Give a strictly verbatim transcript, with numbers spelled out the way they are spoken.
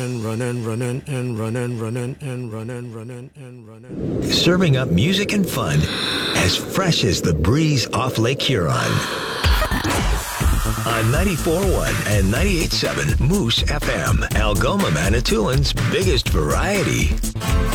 and running, running, and running, running, and running, running, and running. Serving up music and fun as fresh as the breeze off Lake Huron. On ninety-four point one and ninety-eight point seven Moose F M, Algoma, Manitoulин's biggest variety.